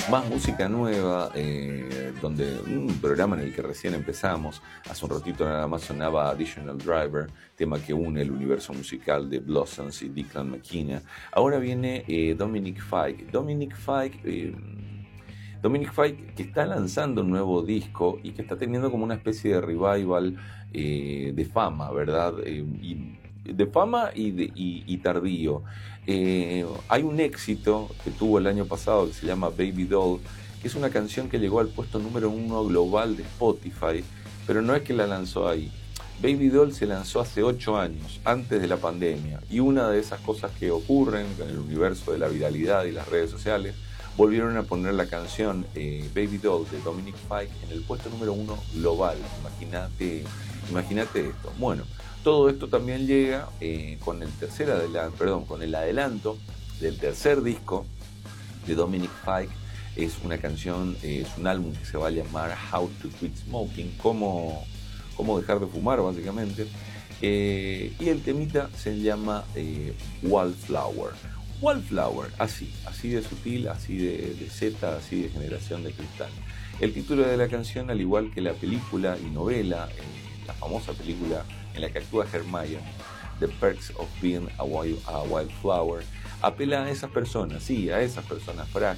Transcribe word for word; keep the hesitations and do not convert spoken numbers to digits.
Más música nueva, eh, donde un programa en el que recién empezamos, hace un ratito nada más sonaba Additional Driver, tema que une el universo musical de Blossoms y Declan McKenna. Ahora viene eh, Dominic Fike. Dominic Fike, eh, Dominic Fike que está lanzando un nuevo disco y que está teniendo como una especie de revival eh, de fama, ¿verdad? Eh, y de fama y, de, y, y tardío. Eh, hay un éxito que tuvo el año pasado que se llama Baby Doll, que es una canción que llegó al puesto número uno global de Spotify, pero no es que la lanzó ahí. Baby Doll se lanzó hace ocho años, antes de la pandemia, y una de esas cosas que ocurren en el universo de la viralidad y las redes sociales, volvieron a poner la canción eh, Baby Doll de Dominic Fike en el puesto número uno global. Imagínate, imagínate esto. Bueno, todo esto también llega eh, con el tercer adelanto, perdón, con el adelanto del tercer disco de Dominic Fike. Es una canción, eh, es un álbum que se va a llamar How to Quit Smoking, cómo, cómo dejar de fumar básicamente. Eh, y el temita se llama eh, Wallflower. Wallflower, así, así de sutil, así de, de Z, así de Generación de Cristal. El título de la canción, al igual que la película y novela, eh, la famosa película en la que actúa Hermione, The Perks of Being a, Wild, a Wildflower, apela a esas personas, sí, a esas personas frágiles,